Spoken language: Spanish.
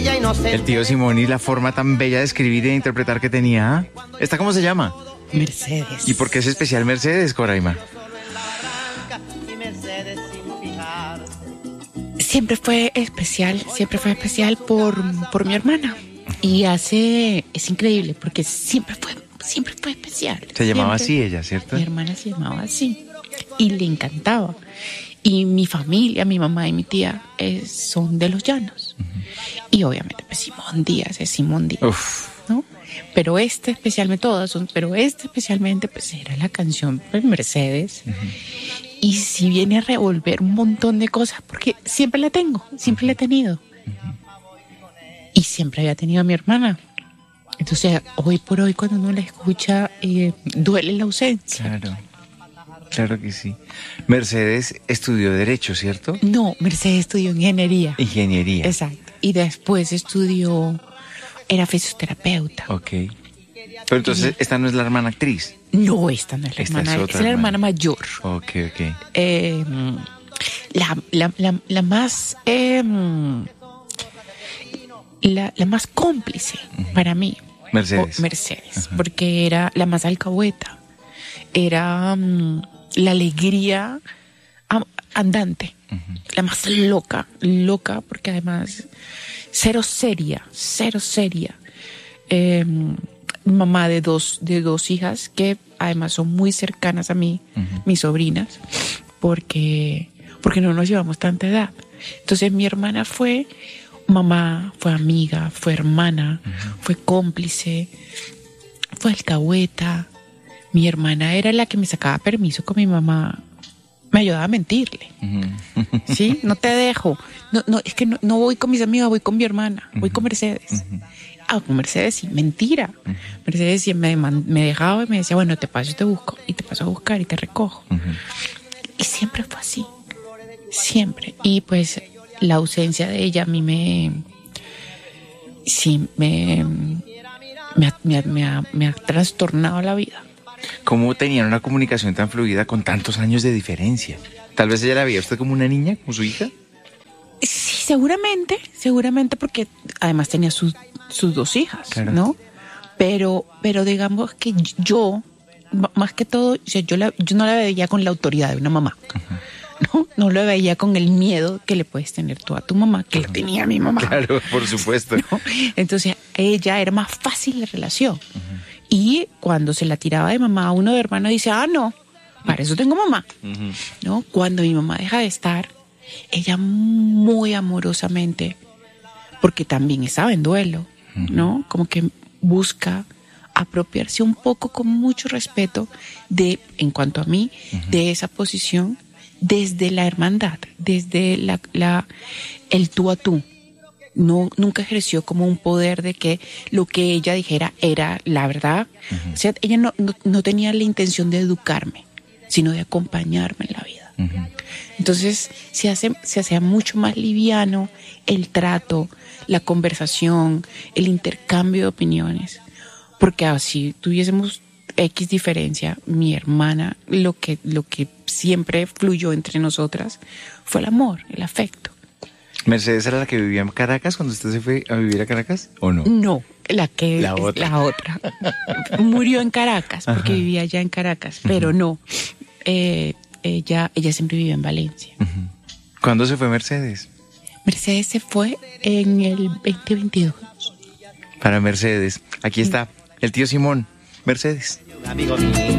ella inocente. El tío Simón y la forma tan bella de escribir e interpretar que tenía. ¿Ah? ¿Esta cómo se llama? Mercedes. ¿Y por qué es especial Mercedes, Coraima? Siempre fue especial por mi hermana. Y es increíble, porque siempre fue especial. Se llamaba Siempre. así ella, ¿cierto? Mi hermana se llamaba así. Y le encantaba. Y mi familia, mi mamá y mi tía son de los llanos. Y obviamente, pues Simón Díaz es Simón Díaz. Uf. ¿No? Pero especialmente, todas son, pero especialmente, pues era la canción pues, Mercedes. Y si viene a revolver un montón de cosas, porque siempre la tengo, siempre la he tenido. Y siempre había tenido a mi hermana. Entonces, hoy por hoy, cuando uno la escucha, duele la ausencia. Claro que sí. Mercedes estudió Derecho, ¿cierto? No, Mercedes estudió ingeniería. Ingeniería. Exacto. Y después era fisioterapeuta. Ok. Pero entonces, ¿esta no es la hermana actriz? No, esta no es la Esta hermana, es otra es la hermana. hermana mayor. Ok. La más la más cómplice para mí. Mercedes. Porque era la más alcahueta. Era la alegría andante. La más loca, porque además cero seria. Mamá de dos hijas que además son muy cercanas a mí, mis sobrinas, porque no nos llevamos tanta edad. Entonces mi hermana fue mamá, fue amiga, fue hermana, fue cómplice, fue alcahueta. Mi hermana era la que me sacaba permiso con mi mamá, me ayudaba a mentirle. ¿Sí? No te dejo. No, es que no voy con mis amigas, voy con mi hermana, voy con Mercedes. Con Mercedes sí, mentira. Mercedes sí me dejaba y me decía, bueno, te paso y te busco, y te paso a buscar y te recojo. Y siempre fue así. Siempre. Y pues la ausencia de ella a mí me ha trastornado la vida. ¿Cómo tenían una comunicación tan fluida con tantos años de diferencia? Tal vez ella la veía a usted como una niña, como su hija. Sí, seguramente porque además tenía sus dos hijas, claro. ¿no? Pero digamos que yo, más que todo, yo no la veía con la autoridad de una mamá. No lo veía con el miedo que le puedes tener tú a tu mamá, que le tenía a mi mamá. Claro, por supuesto. ¿No? Entonces, ella era más fácil la relación. Y cuando se la tiraba de mamá, uno de hermano dice, no, para eso tengo mamá. ¿No? Cuando mi mamá deja de estar, ella muy amorosamente, porque también estaba en duelo, ¿no? Como que busca apropiarse un poco con mucho respeto en cuanto a mí, de esa posición, desde la hermandad, desde el tú a tú. Nunca ejerció como un poder de que lo que ella dijera era la verdad. O sea, ella no tenía la intención de educarme, sino de acompañarme en la vida. Entonces se hacía mucho más liviano el trato, la conversación, el intercambio de opiniones. Porque así tuviésemos X diferencia, mi hermana, lo que siempre fluyó entre nosotras fue el amor, el afecto. ¿Mercedes era la que vivía en Caracas cuando usted se fue a vivir a Caracas o no? No, la otra. Murió en Caracas porque vivía allá en Caracas, pero no. Ella siempre vivió en Valencia. ¿Cuándo se fue Mercedes? Mercedes se fue en el 2022. Para Mercedes, aquí está el tío Simón, Mercedes. Amigo mío.